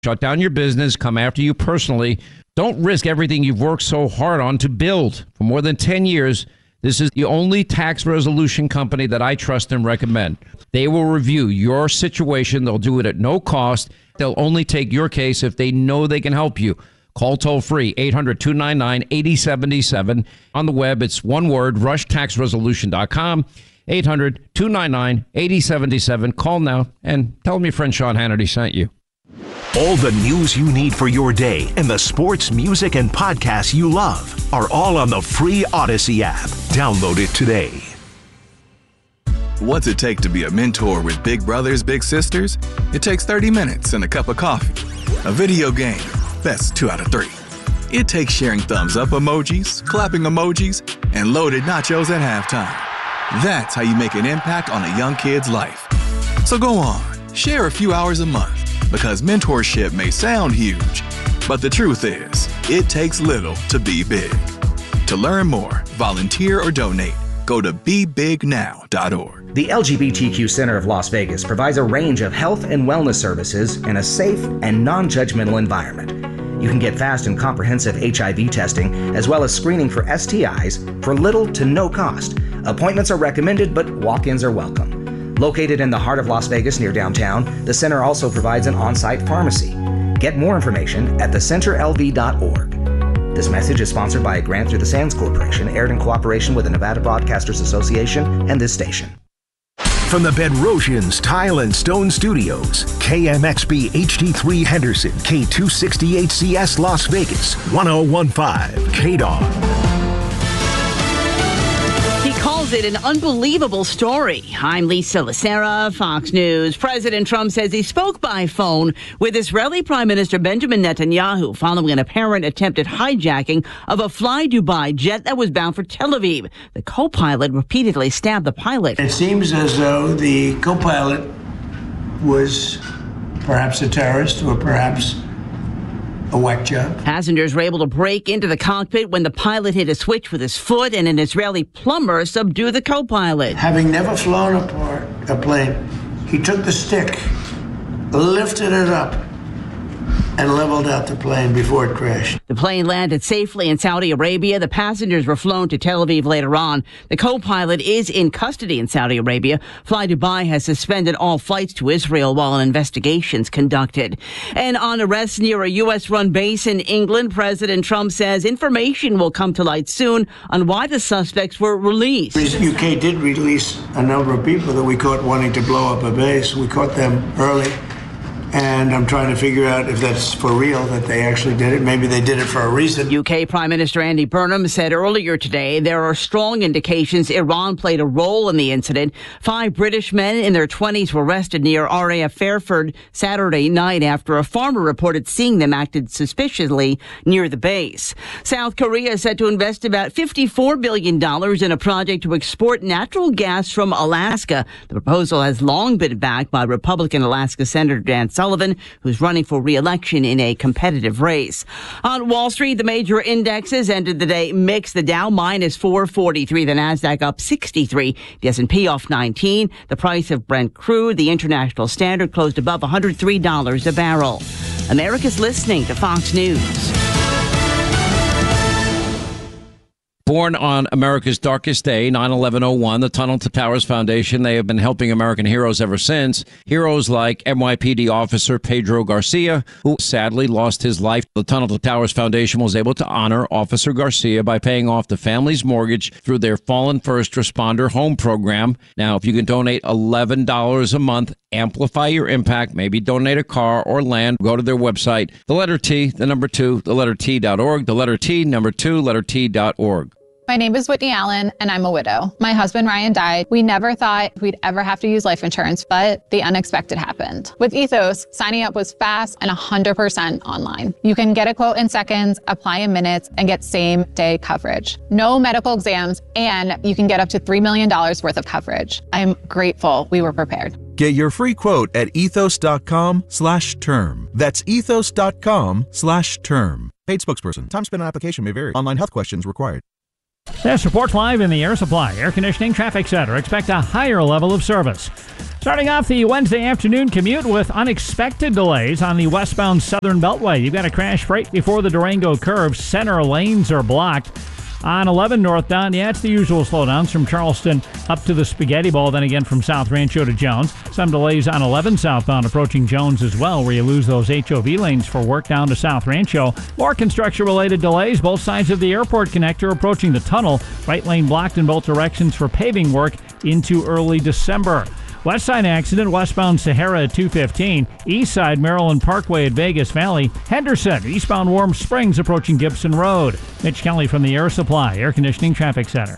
shut down your business, come after you personally. Don't risk everything you've worked so hard on to build. For more than 10 years, this is the only tax resolution company that I trust and recommend. They will review your situation. They'll do it at no cost. They'll only take your case if they know they can help you. Call toll-free, 800-299-8077. On the web, it's one word, rushtaxresolution.com, 800-299-8077. Call now and tell them your friend Sean Hannity sent you. All the news you need for your day and the sports, music, and podcasts you love are all on the free Odyssey app. Download it today. What's it take to be a mentor with big brothers, big sisters? It takes 30 minutes and a cup of coffee. A video game, that's 2 out of 3. It takes sharing thumbs up emojis, clapping emojis, and loaded nachos at halftime. That's how you make an impact on a young kid's life. So go on, share a few hours a month. Because mentorship may sound huge, but the truth is, it takes little to be big. To learn more, volunteer, or donate, go to BeBigNow.org. The LGBTQ Center of Las Vegas provides a range of health and wellness services in a safe and non-judgmental environment. You can get fast and comprehensive HIV testing, as well as screening for STIs for little to no cost. Appointments are recommended, but walk-ins are welcome. Located in the heart of Las Vegas near downtown, the center also provides an on-site pharmacy. Get more information at thecenterlv.org. This message is sponsored by a grant through the Sands Corporation, aired in cooperation with the Nevada Broadcasters Association and this station. From the Bedrosians Tile and Stone Studios, KMXB HD3 Henderson, K268CS Las Vegas, 1015 KDON. Calls it an unbelievable story. I'm Lisa Lacera, Fox News. President Trump says he spoke by phone with Israeli Prime Minister Benjamin Netanyahu following an apparent attempted hijacking of a Fly Dubai jet that was bound for Tel Aviv. The co-pilot repeatedly stabbed the pilot. It seems as though the co-pilot was perhaps a terrorist or perhaps a whack job. Passengers were able to break into the cockpit when the pilot hit a switch with his foot, and an Israeli plumber subdued the co-pilot. Having never flown a plane, he took the stick, lifted it up, and leveled out the plane before it crashed. The plane landed safely in Saudi Arabia. The passengers were flown to Tel Aviv later on. The co-pilot is in custody in Saudi Arabia. Fly Dubai has suspended all flights to Israel while an investigation is conducted. And on arrests near a U.S.-run base in England, President Trump says information will come to light soon on why the suspects were released. The UK did release a number of people that we caught wanting to blow up a base. We caught them early. And I'm trying to figure out if that's for real, that they actually did it. Maybe they did it for a reason. UK Prime Minister Andy Burnham said earlier today there are strong indications Iran played a role in the incident. 5 British men in their 20s were arrested near RAF Fairford Saturday night after a farmer reported seeing them acted suspiciously near the base. South Korea is set to invest about $54 billion in a project to export natural gas from Alaska. The proposal has long been backed by Republican Alaska Senator Dan Sullivan, who's running for re-election in a competitive race. On Wall Street, the major indexes ended the day mixed. The Dow minus 443, the Nasdaq up 63, the S&P off 19. The price of Brent crude, the international standard, closed above $103 a barrel. America's listening to Fox News. Born on America's darkest day, 9/11/01, the Tunnel to Towers Foundation, they have been helping American heroes ever since. Heroes like NYPD officer Pedro Garcia, who sadly lost his life. The Tunnel to Towers Foundation was able to honor Officer Garcia by paying off the family's mortgage through their Fallen First Responder Home Program. Now, if you can donate $11 a month, amplify your impact, maybe donate a car or land, go to their website, the letter T, the number 2, the letter T.org, the letter T, number 2, letter T.org. My name is Whitney Allen, and I'm a widow. My husband, Ryan, died. We never thought we'd ever have to use life insurance, but the unexpected happened. With Ethos, signing up was fast and 100% online. You can get a quote in seconds, apply in minutes, and get same-day coverage. No medical exams, and you can get up to $3 million worth of coverage. I'm grateful we were prepared. Get your free quote at ethos.com/term. That's ethos.com/term. Paid spokesperson. Time spent on application may vary. Online health questions required. This Reports Live in the Air Supply Air Conditioning Traffic Center. Expect a higher level of service. Starting off the Wednesday afternoon commute with unexpected delays on the westbound Southern Beltway. You've got a crash right before the Durango curve. Center lanes are blocked. On 11 northbound, it's the usual slowdowns from Charleston up to the Spaghetti Bowl, then again from South Rancho to Jones. Some delays on 11 southbound approaching Jones as well, where you lose those HOV lanes for work down to South Rancho. More construction-related delays, both sides of the airport connector approaching the tunnel. Right lane blocked in both directions for paving work into early December. West side accident, westbound Sahara at 215. East side Maryland Parkway at Vegas Valley. Henderson, eastbound Warm Springs approaching Gibson Road. Mitch Kelly from the Air Supply Air Conditioning Traffic Center.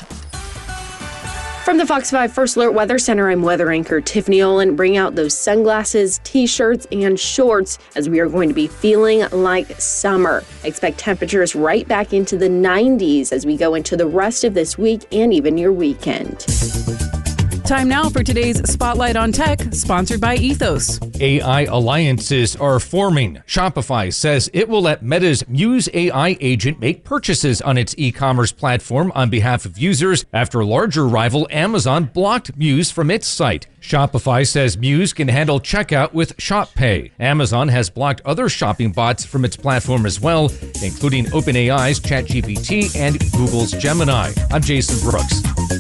From the Fox 5 First Alert Weather Center, I'm weather anchor Tiffany Olin. Bring out those sunglasses, t-shirts, and shorts as we are going to be feeling like summer. Expect temperatures right back into the 90s as we go into the rest of this week and even your weekend. Time now for today's Spotlight on Tech, sponsored by Ethos. AI alliances are forming. Shopify says it will let Meta's Muse AI agent make purchases on its e-commerce platform on behalf of users after larger rival Amazon blocked Muse from its site. Shopify says Muse can handle checkout with Shop Pay. Amazon has blocked other shopping bots from its platform as well, including OpenAI's ChatGPT and Google's Gemini. I'm Jason Brooks.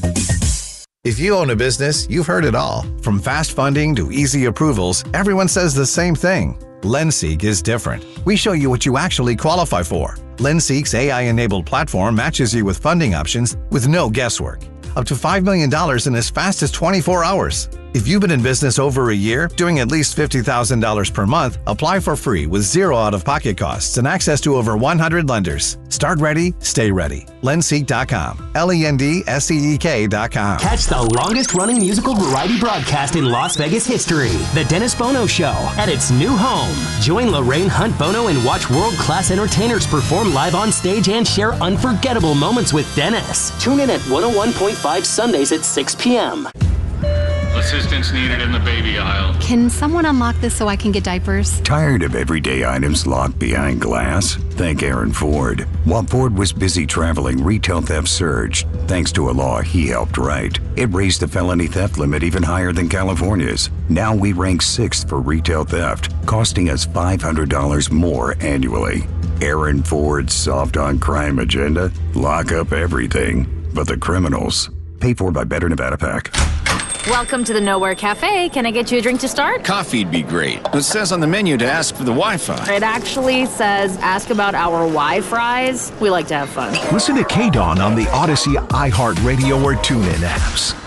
If you own a business, you've heard it all. From fast funding to easy approvals, everyone says the same thing. LendSeek is different. We show you what you actually qualify for. LendSeek's AI-enabled platform matches you with funding options with no guesswork. Up to $5 million in as fast as 24 hours. If you've been in business over a year, doing at least $50,000 per month, apply for free with zero out-of-pocket costs and access to over 100 lenders. Start ready, stay ready. Lendseek.com. LENDSEEK.com. Catch the longest-running musical variety broadcast in Las Vegas history, The Dennis Bono Show, at its new home. Join Lorraine Hunt Bono and watch world-class entertainers perform live on stage and share unforgettable moments with Dennis. Tune in at 101.5 Sundays at 6 p.m. Assistance needed in the baby aisle. Can someone unlock this so I can get diapers? Tired of everyday items locked behind glass? Thank Aaron Ford. While Ford was busy traveling, retail theft surged. Thanks to a law he helped write. It raised the felony theft limit even higher than California's. Now we rank 6th for retail theft, costing us $500 more annually. Aaron Ford's soft on crime agenda? Lock up everything but the criminals. Paid for by Better Nevada PAC. Welcome to the Nowhere Cafe. Can I get you a drink to start? Coffee'd be great. It says on the menu to ask for the Wi-Fi. It actually says ask about our Wi-Fries. We like to have fun. Listen to KDAWN on the Odyssey, iHeartRadio, or TuneIn apps.